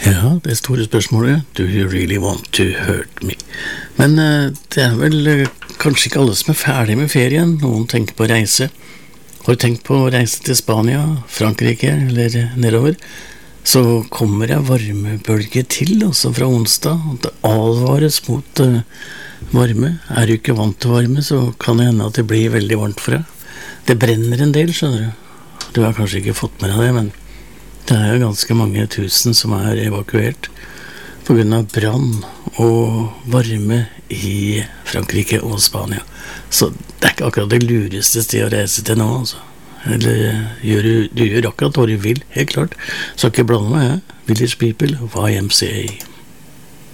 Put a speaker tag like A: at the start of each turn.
A: Ja, det store spørsmålet, do you really want to hurt me? Men det vel kanskje ikke alle som ferdig med ferien, noen tenker på å reise. Har du tenkt på å reise til Spania, Frankrike eller nedover? Så kommer det varmebølge til, altså fra onsdag, og det advares mot varme. Er du ikke vant til varme, så kan det hende at det blir veldig varmt for deg. Det brenner en del, skjønner du. Du har kanskje ikke fått med deg det, men det jo ganske mange tusen som evakuert på grunn av brann og varme i Frankrike og Spania. Så det ikke akkurat det lureste sted å reise til nå, altså. Eller du gjør akkurat hva du vil, helt klart. Så ikke blande meg, Village People, YMCA.